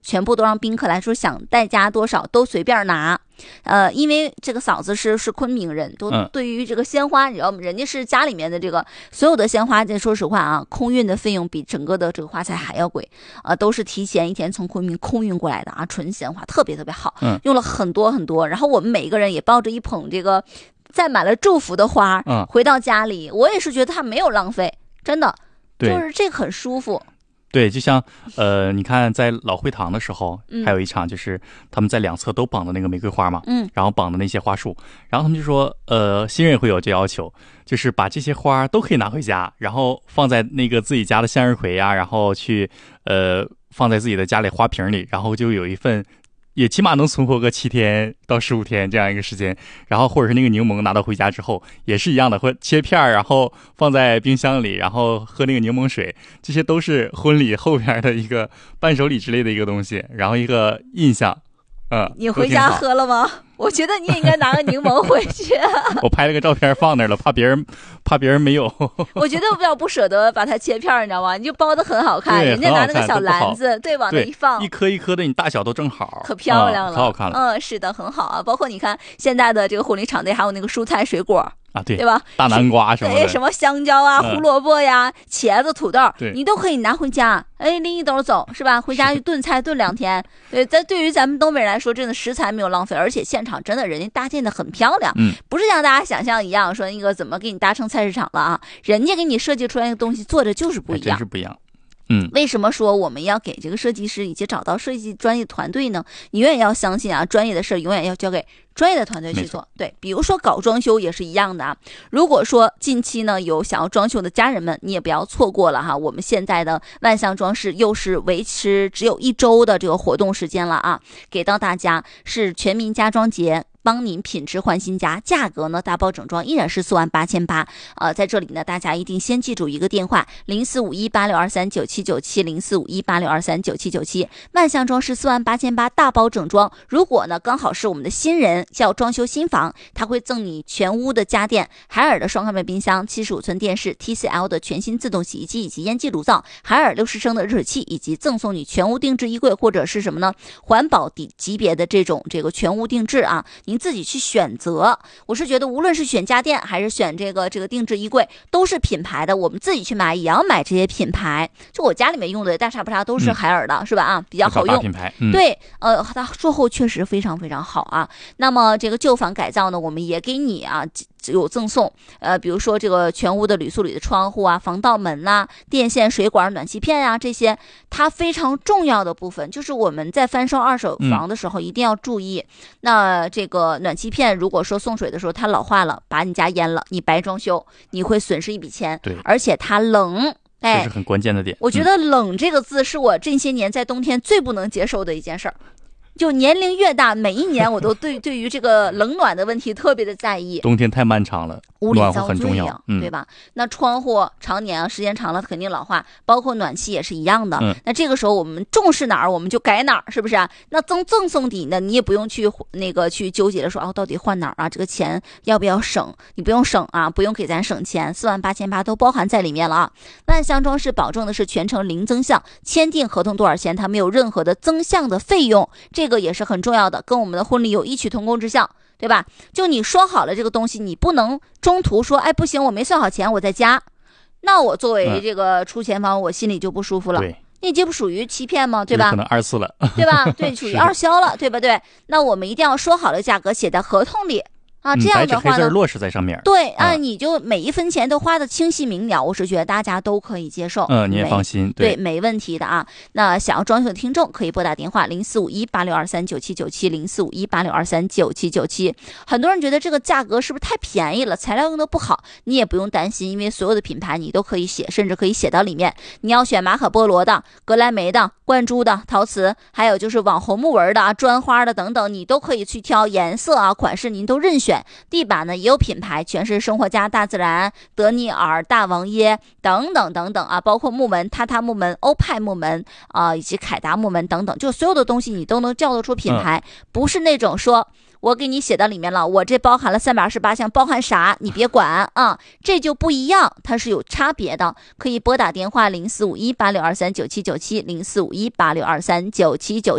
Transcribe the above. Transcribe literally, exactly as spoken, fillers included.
全部都让宾客来说想带加多少都随便拿。呃，因为这个嫂子是是昆明人，都对于这个鲜花，你知道吗？人家是家里面的这个所有的鲜花，这说实话啊，空运的费用比整个的这个花材还要贵，呃，都是提前一天从昆明空运过来的啊，纯鲜花特别特别好，用了很多很多。然后我们每个人也抱着一捧这个载满了祝福的花，回到家里，我也是觉得它没有浪费，真的，就是这个很舒服。 对，就像呃，你看在老会堂的时候，嗯、还有一场就是他们在两侧都绑的那个玫瑰花嘛，嗯，然后绑的那些花束，然后他们就说，呃，新人会有这要求，就是把这些花都可以拿回家，然后放在那个自己家的向日葵呀、啊，然后去呃放在自己的家里花瓶里，然后就有一份。也起码能存活个七天到十五天这样一个时间，然后或者是那个柠檬拿到回家之后也是一样的，会切片然后放在冰箱里，然后喝那个柠檬水，这些都是婚礼后边的一个伴手礼之类的一个东西，然后一个印象。嗯， 你回家喝了吗？我觉得你也应该拿个柠檬回去。 我拍了个照片放那儿了，怕别人怕别人没有。 我觉得我比较不舍得把它切片，你知道吗？你就包的很好看，人家拿那个小篮子，对，往那一放， 一颗一颗的，你大小都正好， 可漂亮了， 嗯、可好看了。 嗯，是的，很好啊。包括你看现在的这个婚礼场内还有那个蔬菜水果。 啊，对对吧？ 大南瓜什么的， 对，什么香蕉啊、胡萝卜呀、嗯、茄子、土豆，你都可以拿回家，哎，拎一兜走，是吧？回家去炖菜炖两天。对，在对于咱们东北人来说，真的食材没有浪费，而且现场真的人家搭建的很漂亮，嗯，不是像大家想象一样说那个怎么给你搭成菜市场了啊？人家给你设计出来的东西做的就是不一样， 真是不一样。嗯， 为什么说我们要给这个设计师以及找到设计专业团队呢？你永远要相信啊，专业的事永远要交给专业的团队去做。对，比如说搞装修也是一样的啊。如果说近期呢有想要装修的家人们，你也不要错过了哈。我们现在的万象装饰又是维持只有一周的这个活动时间了啊，给到大家是全民家装节。帮您品质换新家，价格呢大包整装依然是四万八千八。呃，在这里呢，大家一定先记住一个电话：零四五一八六二三九七九七，零四五一八六二三九七九七。万象装饰四万八千八大包整装。如果呢刚好是我们的新人要装修新房，他会赠你全屋的家电：海尔的双开门冰箱、七十五寸电视、T C L 的全新自动洗衣机以及烟机炉灶、海尔六十升的热水器，以及赠送你全屋定制衣柜或者是什么呢？环保底级别的这种这个全屋定制啊。您自己去选择，我是觉得无论是选家电还是选这个这个定制衣柜，都是品牌的，我们自己去买也要买这些品牌。就我家里面用的大差不差都是海尔的，嗯、是吧？啊，比较好用。 品牌、嗯、 对，呃，它售后确实非常非常好啊。那么这个旧房改造呢，我们也给你啊有赠送，呃，比如说这个全屋的铝塑铝的窗户啊、防盗门呐、啊、电线、水管、暖气片啊这些，它非常重要的部分就是我们在翻售二手房的时候一定要注意。嗯、那这个暖气片如果说送水的时候它老化了，把你家淹了，你白装修，你会损失一笔钱。 对， 而且它冷。哎， 这是很关键的点。 我觉得冷这个字是我这些年在冬天最不能接受的一件事儿。就年龄越大，每一年我都对对于这个冷暖的问题特别的在意。 冬天太漫长了， 屋里很重要， 嗯、对吧？那窗户常年啊，时间长了肯定老化，包括暖气也是一样的。嗯、那这个时候我们重视哪儿，我们就改哪儿，是不是啊？那赠赠送底呢，你也不用去那个去纠结的说，哦，到底换哪儿啊？这个钱要不要省？你不用省啊，不用给咱省钱，四万八千八都包含在里面了啊。万象装饰保证的是全程零增项，签订合同多少钱，它没有任何的增项的费用，这个也是很重要的，跟我们的婚礼有异曲同工之效。对吧？就你说好了这个东西，你不能中途说，哎，不行，我没算好钱，我再加。那我作为这个出钱方，嗯、我心里就不舒服了。 对， 那这不属于欺骗吗？对吧？ 可能二次了， 对吧？对，属于二销了，对吧？对，那我们一定要说好了价格，写在合同里。啊，这样的话呢， 白纸黑字落实在上面。 对啊，你就每一分钱都花的清晰明了，我是觉得大家都可以接受。 嗯，你也放心， 对，没问题的啊。那想要装修的听众可以拨打电话零四五一八六二三九七九七零四五一八六二三九七九七。很多人觉得这个价格是不是太便宜了，材料用的不好？你也不用担心，因为所有的品牌你都可以写，甚至可以写到里面。你要选马可波罗的、格莱美的、灌珠的、陶瓷，还有就是网红木纹的啊、砖花的等等，你都可以去挑颜色啊、款式，您都任选。地板呢也有品牌，全是生活家、大自然、德尼尔、大王耶等等等等啊，包括木门、榻榻木门、欧派木门啊、呃，以及凯达木门等等，就所有的东西你都能叫得出品牌，嗯、不是那种说我给你写到里面了，我这包含了三百二十八项，包含啥你别管啊，这就不一样，它是有差别的。可以拨打电话零四五一八六二三九七九七零四五一八六二三九七九七。